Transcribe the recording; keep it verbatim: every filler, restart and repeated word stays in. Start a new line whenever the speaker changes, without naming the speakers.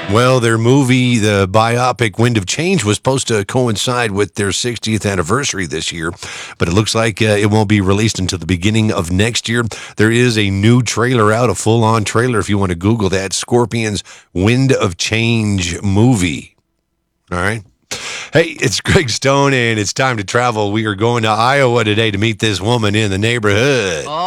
Well, their movie, the biopic Wind of Change, was supposed to coincide with their sixtieth anniversary this year, but it looks like uh, it won't be released until the beginning of next year. There is a new trailer out, a full-on trailer, if you want to Google that, Scorpions Wind of Change movie. All right? Hey, it's Greg Stone, and it's time to travel. We are going to Iowa today to meet this woman in the neighborhood.